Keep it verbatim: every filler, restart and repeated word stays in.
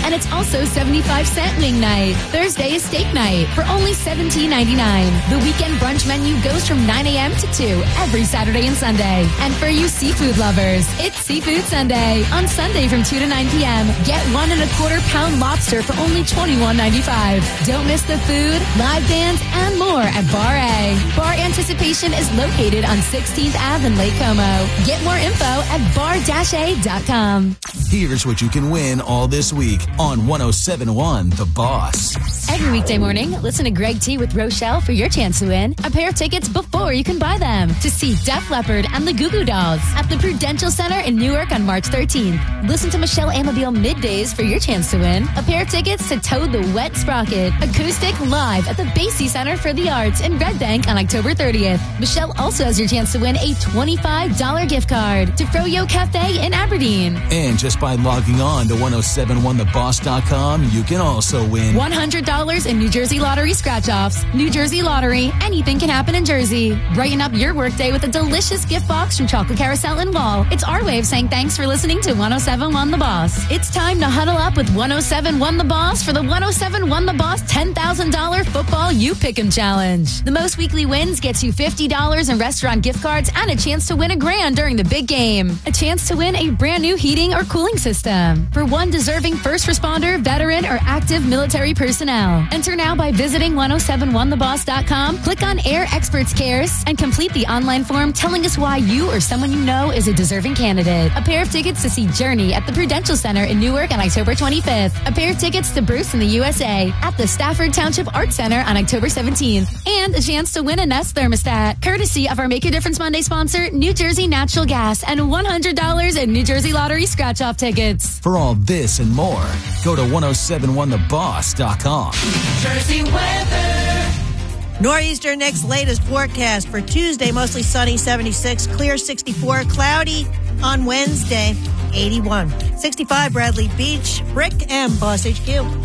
And it's also seventy-five cent wing night. Thursday is steak night for only seventeen ninety-nine. The weekend brunch menu goes from nine a.m. to two every Saturday and Sunday. And for you seafood lovers, it's Seafood Sunday. On Sunday from two to nine p.m., get one and a quarter pound lobster for only twenty-one ninety-five. Don't miss the food, live bands, and more at Bar A. Bar Anticipation is located on sixteenth Avenue in Lake Como. Get more info at bar a dot com. Here's what you can win all this week on one oh seven point one The Boss. Every weekday morning, listen to Greg T with Rochelle for your chance to win a pair of tickets before you can buy them to see Def Leppard and the Goo Goo Dolls at the Prudential Center in Newark on March thirteenth. Listen to Michelle Amabile middays for your chance to win a pair of tickets to Toad the Wet Sprocket acoustic live at the Basie Center for the Arts in Red Bank on October thirtieth. Michelle also has your chance to win a twenty-five dollars gift card to Froyo Cafe in Aberdeen. And just by logging on to one oh seven one the boss dot com, you can also win one hundred dollars in New Jersey Lottery scratch-offs. New Jersey Lottery, anything can happen in Jersey. Brighten up your workday with a delicious gift box from Chocolate Carousel and Wall. It's our way of saying thanks for listening to one oh seven point one The Boss. It's time to huddle up with one oh seven point one The Boss for the one oh seven point one The Boss ten thousand dollars Football You Pick'em Challenge. The most weekly wins gets you fifty dollars in restaurant gift cards and a chance to win a grand during the big game. A chance to win a brand new heating or cooling system for one deserving first responder, veteran, or active military personnel. Enter now by visiting one oh seven one the boss dot com, click on Air Experts Cares, and complete the online form telling us why you or someone you know is a deserving candidate. A pair of tickets to see Journey at the Prudential Center in Newark on October twenty-fifth. A pair of tickets to Bruce in the U S A at the Stafford Township Art Center on October seventeenth. And a chance to win a Nest thermostat, courtesy of our Make a Difference Monday sponsor, New Jersey Natural Gas, and one hundred dollars in New Jersey Lottery scratch-off tickets. For all this and more, go to one oh seven one the boss dot com. Jersey weather. Nor'easter Nick's latest forecast for Tuesday, mostly sunny, seventy-six, clear, sixty-four, cloudy on Wednesday, eighty-one. sixty-five, Bradley Beach, Brick, and Boss H Q.